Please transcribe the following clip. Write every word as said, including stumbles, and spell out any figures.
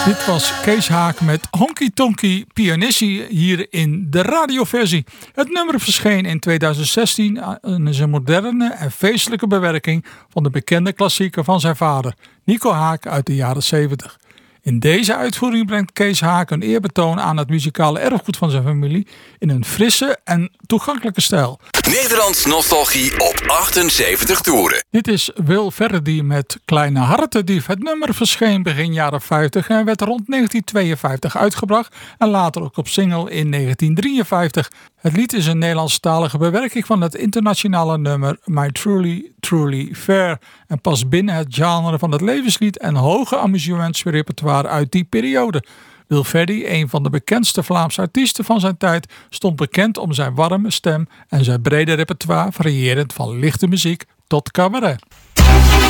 Dit was Kees Haak met Honky Tonky Pianissie hier in de radioversie. Het nummer verscheen in tweeduizend zestien en is een moderne en feestelijke bewerking van de bekende klassieker van zijn vader, Nico Haak uit de jaren zeventig. In deze uitvoering brengt Kees Haak een eerbetoon aan het muzikale erfgoed van zijn familie in een frisse en toegankelijke stijl. Nederlands nostalgie op achtenzeventig toeren. Dit is Wil Verdi met Kleine Hartedief. Het nummer verscheen begin jaren vijftig en werd rond negentien tweeënvijftig uitgebracht en later ook op single in negentien drieënvijftig. Het lied is een Nederlandstalige bewerking van het internationale nummer My Truly Truly Fair en past binnen het genre van het levenslied en hoge amusementsrepertoire uit die periode. Wil Verdi, een van de bekendste Vlaamse artiesten van zijn tijd, stond bekend om zijn warme stem en zijn brede repertoire, variërend van lichte muziek tot cabaret.